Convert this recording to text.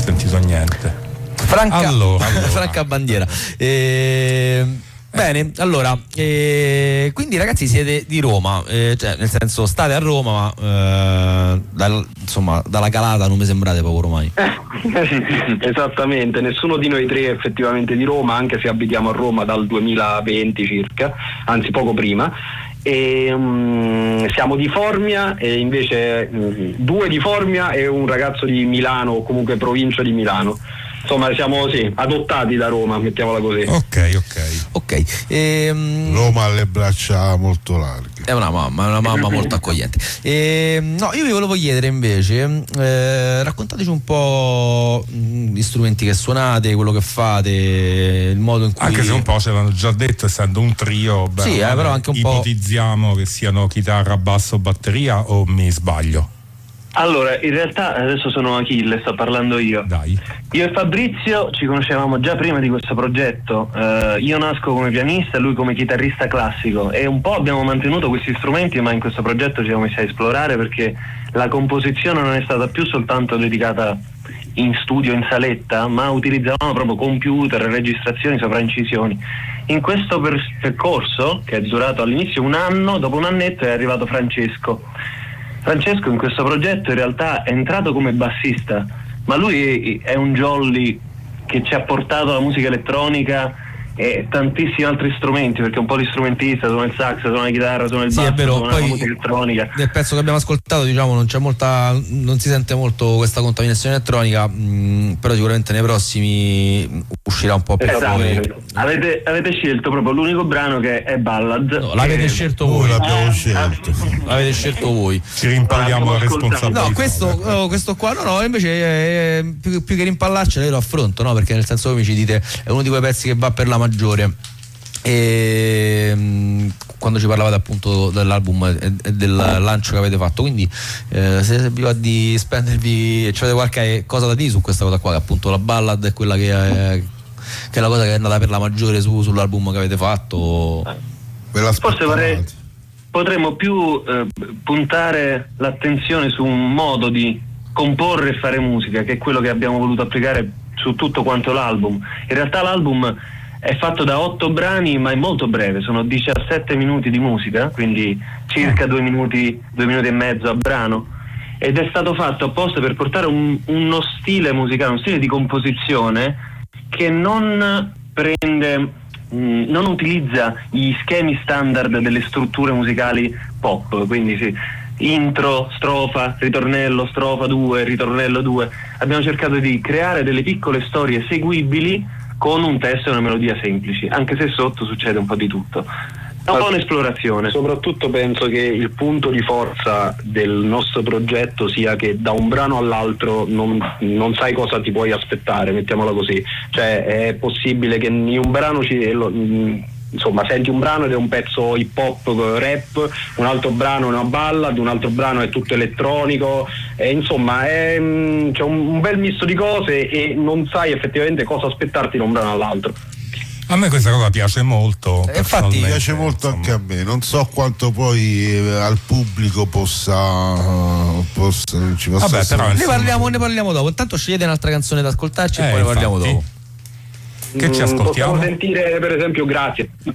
sentito niente. Franca, Allora. Franca Bandiera. Bene, allora, quindi ragazzi siete di Roma, cioè nel senso state a Roma, ma insomma dalla calata non mi sembrate proprio romani. Esattamente, nessuno di noi tre è effettivamente di Roma, anche se abitiamo a Roma dal 2020 circa, anzi poco prima. E siamo di Formia, e invece due di Formia e un ragazzo di Milano, o comunque provincia di Milano. Insomma siamo adottati da Roma, mettiamola così. Ok. Roma ha le braccia molto larghe. È una mamma molto accogliente. No, io vi volevo chiedere invece, raccontateci un po' gli strumenti che suonate, quello che fate, il modo in cui... Anche se un po' ce l'hanno già detto, essendo un trio, sì, però anche un ipotizziamo che siano chitarra, basso, batteria, o mi sbaglio? Allora, in realtà adesso sono Achille, sto parlando io. Dai. Io e Fabrizio ci conoscevamo già prima di questo progetto. Io nasco come pianista e lui come chitarrista classico, e un po' abbiamo mantenuto questi strumenti, ma in questo progetto ci siamo messi a esplorare, perché la composizione non è stata più soltanto dedicata in studio, in saletta, ma utilizzavamo proprio computer, registrazioni, sovraincisioni. In questo percorso, che è durato all'inizio un anno, dopo un annetto è arrivato Francesco in questo progetto. In realtà è entrato come bassista, ma lui è un jolly che ci ha portato la musica elettronica e tantissimi altri strumenti, perché è un po' di strumentista, suona il sax, suona la chitarra, suona il basso, è vero. suona la musica elettronica. Nel pezzo che abbiamo ascoltato, diciamo, non si sente molto questa contaminazione elettronica, però sicuramente nei prossimi uscirà un po' più fuori. Avete scelto proprio l'unico brano che è ballad. No, l'avete scelto voi. L'abbiamo scelto. L'avete scelto voi. Ci rimpalliamo la responsabilità. No, questo qua no, invece più che rimpallarcela io lo affronto, no? Perché nel senso, voi mi ci dite è uno di quei pezzi che va per la maggiore. E quando ci parlavate appunto dell'album e del lancio che avete fatto, quindi se vi va di spendervi, c'avete qualche cosa da dire su questa cosa qua, che appunto la ballad è quella che è la cosa che è andata per la maggiore sull'album che avete fatto? Forse potremmo più puntare l'attenzione su un modo di comporre e fare musica, che è quello che abbiamo voluto applicare su tutto quanto l'album. In realtà l'album è fatto da 8 brani, ma è molto breve, sono 17 minuti di musica, quindi circa 2 minuti e mezzo a brano, ed è stato fatto apposta per portare uno stile musicale, uno stile di composizione che non utilizza gli schemi standard delle strutture musicali pop, quindi intro, strofa, ritornello, strofa 2, ritornello 2. Abbiamo cercato di creare delle piccole storie seguibili con un testo e una melodia semplici, anche se sotto succede un po' di tutto. È un po' un'esplorazione. Soprattutto penso che il punto di forza del nostro progetto sia che da un brano all'altro non sai cosa ti puoi aspettare, mettiamola così. Cioè è possibile che in un brano senti un brano ed è un pezzo hip hop, rap, un altro brano è una ballad, un altro brano è tutto elettronico, e insomma c'è un bel misto di cose e non sai effettivamente cosa aspettarti da un brano all'altro. A me questa cosa piace molto. Infatti piace molto, insomma, anche a me. Non so quanto poi al pubblico ci possa Vabbè, essere. Però ne parliamo dopo. Intanto scegliete un'altra canzone da ascoltarci e poi ne parliamo dopo. Che ci ascoltiamo? Possiamo sentire per esempio Grazie.